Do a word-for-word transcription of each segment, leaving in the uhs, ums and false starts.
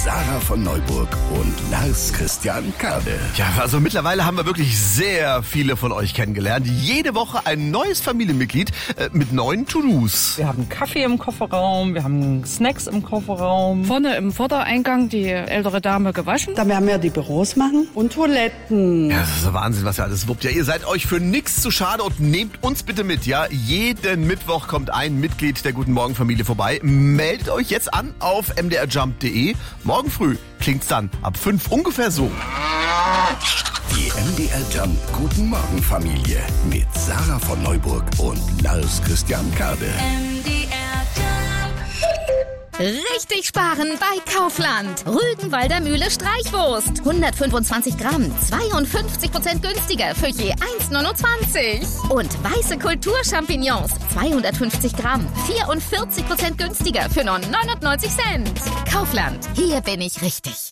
Sarah von Neuburg und Lars Christian Kade. Ja, also mittlerweile haben wir wirklich sehr viele von euch kennengelernt. Jede Woche ein neues Familienmitglied äh, mit neuen To-Dos. Wir haben Kaffee im Kofferraum, wir haben Snacks im Kofferraum. Vorne im Vordereingang die ältere Dame gewaschen. Da werden wir die Büros machen und Toiletten. Ja, das ist Wahnsinn, was ihr alles wuppt. Ja, ihr seid euch für nichts zu schade und nehmt uns bitte mit, ja. Jeden Mittwoch kommt ein Mitglied der Guten Morgen Familie vorbei. Meldet euch jetzt an auf m d r jump punkt d e. Morgen früh klingt's dann ab fünf ungefähr so. Die M D R Jump Guten Morgen Familie mit Sarah von Neuburg und Lars Christian Kade. M D R Jump. Richtig sparen bei Kaufland. Rügenwalder Mühle Streichwurst. hundertfünfundzwanzig Gramm, zweiundfünfzig Prozent günstiger für je eins neunundzwanzig. Und weiße Kulturchampignons, zweihundertfünfzig Gramm, vierundvierzig Prozent günstiger für nur neunundneunzig Cent. Kaufland, hier bin ich richtig.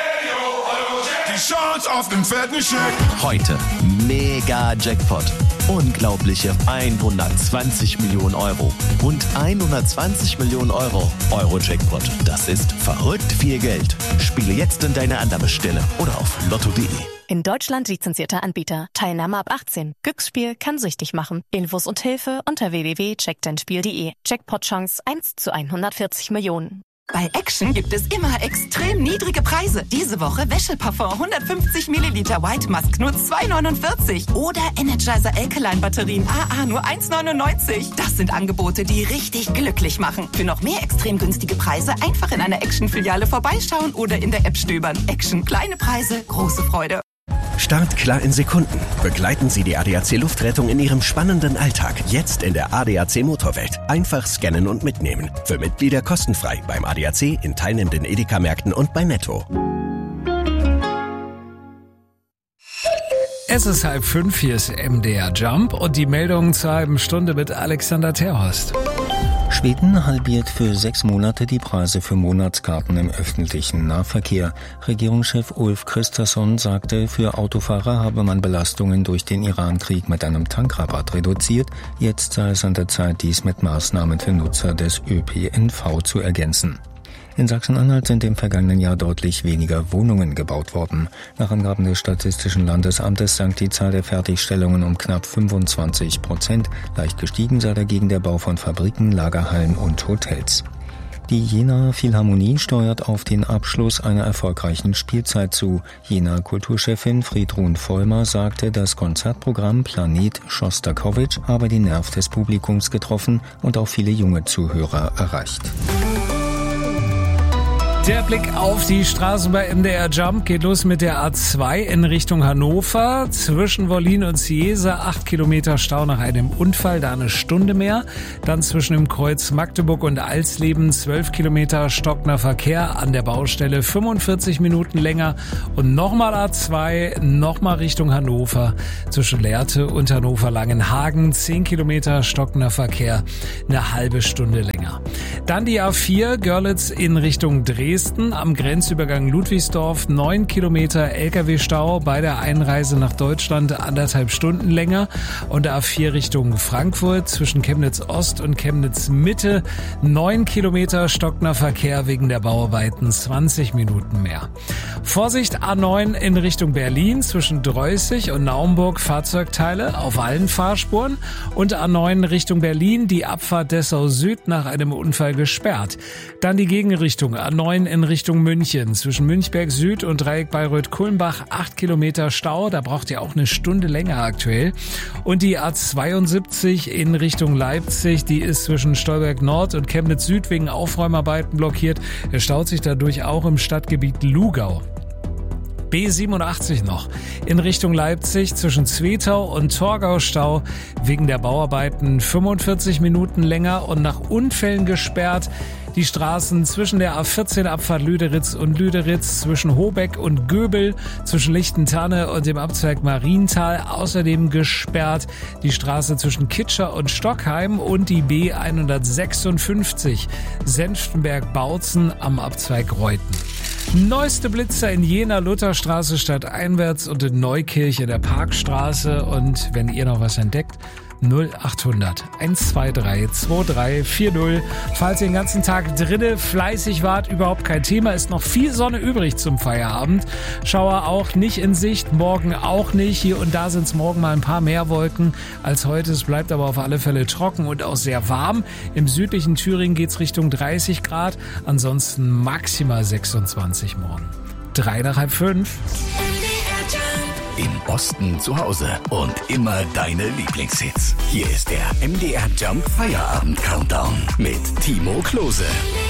Die Chance auf den fetten Scheck. Heute mega Jackpot. Unglaubliche hundertzwanzig Millionen Euro. Rund hundertzwanzig Millionen Euro. Euro-Jackpot. Das ist verrückt viel Geld. Spiele jetzt in deine Annahmestelle oder auf lotto punkt de. In Deutschland lizenzierter Anbieter. Teilnahme ab achtzehn. Glücksspiel kann süchtig machen. Infos und Hilfe unter w w w punkt check dein spiel punkt de. Jackpot-Chance eins zu hundertvierzig Millionen. Bei Action gibt es immer extrem niedrige Preise. Diese Woche Wäscheparfum hundertfünfzig Milliliter White Musk nur zwei neunundvierzig. Oder Energizer Alkaline Batterien A A nur eins neunundneunzig. Das sind Angebote, die richtig glücklich machen. Für noch mehr extrem günstige Preise einfach in einer Action-Filiale vorbeischauen oder in der App stöbern. Action, kleine Preise, große Freude. Startklar in Sekunden. Begleiten Sie die A D A C Luftrettung in Ihrem spannenden Alltag. Jetzt in der A D A C Motorwelt. Einfach scannen und mitnehmen. Für Mitglieder kostenfrei beim A D A C, in teilnehmenden Edeka-Märkten und bei Netto. Es ist halb fünf, hier ist M D R Jump und die Meldungen zur halben Stunde mit Alexander Terhorst. Schweden halbiert für sechs Monate die Preise für Monatskarten im öffentlichen Nahverkehr. Regierungschef Ulf Kristersson sagte, für Autofahrer habe man Belastungen durch den Iran-Krieg mit einem Tankrabatt reduziert. Jetzt sei es an der Zeit, dies mit Maßnahmen für Nutzer des Ö P N V zu ergänzen. In Sachsen-Anhalt sind im vergangenen Jahr deutlich weniger Wohnungen gebaut worden. Nach Angaben des Statistischen Landesamtes sank die Zahl der Fertigstellungen um knapp fünfundzwanzig Prozent. Leicht gestiegen sei dagegen der Bau von Fabriken, Lagerhallen und Hotels. Die Jenaer Philharmonie steuert auf den Abschluss einer erfolgreichen Spielzeit zu. Jenaer Kulturchefin Friedrun Vollmer sagte, das Konzertprogramm Planet Schostakowitsch habe den Nerv des Publikums getroffen und auch viele junge Zuhörer erreicht. Der Blick auf die Straßen bei M D R Jump geht los mit der A zwei in Richtung Hannover. Zwischen Wollin und Ciesa acht Kilometer Stau nach einem Unfall, da eine Stunde mehr. Dann zwischen dem Kreuz Magdeburg und Alsleben zwölf Kilometer stockender Verkehr an der Baustelle, fünfundvierzig Minuten länger. Und nochmal A zwei, nochmal Richtung Hannover. Zwischen Lehrte und Hannover-Langenhagen zehn Kilometer stockender Verkehr, eine halbe Stunde länger. Dann die A vier Görlitz in Richtung Dresden. Am Grenzübergang Ludwigsdorf neun Kilometer L K W-Stau bei der Einreise nach Deutschland, anderthalb Stunden länger. Und der A vier Richtung Frankfurt zwischen Chemnitz Ost und Chemnitz Mitte neun Kilometer stockender Verkehr wegen der Bauarbeiten, zwanzig Minuten mehr. Vorsicht A neun in Richtung Berlin zwischen Dreußig und Naumburg Fahrzeugteile auf allen Fahrspuren. Und A neun Richtung Berlin die Abfahrt Dessau Süd nach einem Unfall gesperrt. Dann die Gegenrichtung A neun in Richtung München. Zwischen Münchberg Süd und Dreieck Bayreuth-Kulmbach acht Kilometer Stau. Da braucht ihr auch eine Stunde länger aktuell. Und die A zweiundsiebzig in Richtung Leipzig, die ist zwischen Stolberg Nord und Chemnitz Süd wegen Aufräumarbeiten blockiert. Er staut sich dadurch auch im Stadtgebiet Lugau. B siebenundachtzig noch in Richtung Leipzig zwischen Zwetau und Torgau Stau wegen der Bauarbeiten, fünfundvierzig Minuten länger und nach Unfällen gesperrt. Die Straßen zwischen der A vierzehn Abfahrt Lüderitz und Lüderitz, zwischen Hobeck und Göbel, zwischen Lichtentanne und dem Abzweig Marienthal außerdem gesperrt. Die Straße zwischen Kitscher und Stockheim und die B hundertsechsundfünfzig Senftenberg-Bautzen am Abzweig Reuten. Neueste Blitzer in Jena Lutherstraße stadteinwärts und in Neukirch in der Parkstraße. Und wenn ihr noch was entdeckt, null acht hundert eins zwei drei zwei drei vier null. Falls ihr den ganzen Tag drinne fleißig wart, überhaupt kein Thema, ist noch viel Sonne übrig zum Feierabend. Schauer auch nicht in Sicht, morgen auch nicht. Hier und da sind es morgen mal ein paar mehr Wolken als heute. Es bleibt aber auf alle Fälle trocken und auch sehr warm. Im südlichen Thüringen geht es Richtung dreißig Grad, ansonsten maximal sechsundzwanzig morgen. Drei nach halb fünf. Im Osten zu Hause und immer deine Lieblingshits. Hier ist der M D R Jump Feierabend Countdown mit Timo Klose.